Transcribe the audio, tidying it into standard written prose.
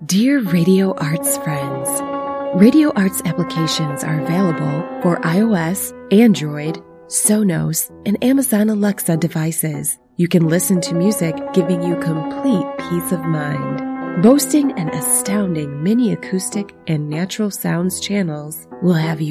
Dear Radio Arts friends, Radio Arts applications are available for iOS, Android, Sonos, and Amazon Alexa devices. You can listen to music giving you complete peace of mind. Boasting an astounding mini acoustic and natural sounds channels will have you